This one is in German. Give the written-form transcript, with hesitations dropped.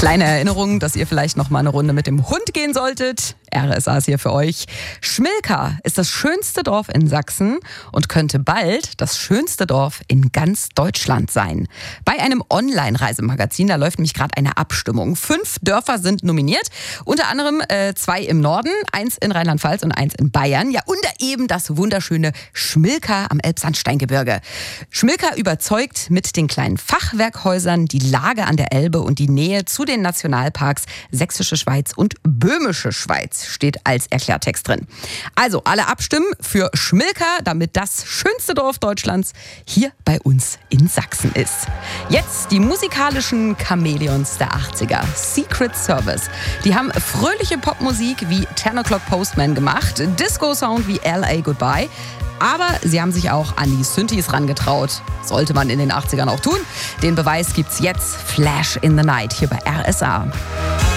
Kleine Erinnerung, dass ihr vielleicht noch mal eine Runde mit dem Hund gehen solltet. RSA ist hier für euch. Schmilka ist das schönste Dorf in Sachsen und könnte bald das schönste Dorf in ganz Deutschland sein. Bei einem Online-Reisemagazin, da läuft nämlich gerade eine Abstimmung. 5 Dörfer sind nominiert, unter anderem 2 im Norden, 1 in Rheinland-Pfalz und 1 in Bayern. Ja, und eben das wunderschöne Schmilka am Elbsandsteingebirge. Schmilka überzeugt mit den kleinen Fachwerkhäusern, die Lage an der Elbe und die Nähe zu den Nationalparks Sächsische Schweiz und Böhmische Schweiz steht als Erklärtext drin. Also alle abstimmen für Schmilka, damit das schönste Dorf Deutschlands hier bei uns in Sachsen ist. Jetzt die musikalischen Chamäleons der 80er, Secret Service. Die haben fröhliche Popmusik wie 10 O'Clock Postman gemacht, Disco-Sound wie LA Goodbye. Aber sie haben sich auch an die Synthes rangetraut. Sollte man in den 80ern auch tun. Den Beweis gibt's jetzt. Flash in the Night hier bei RSA.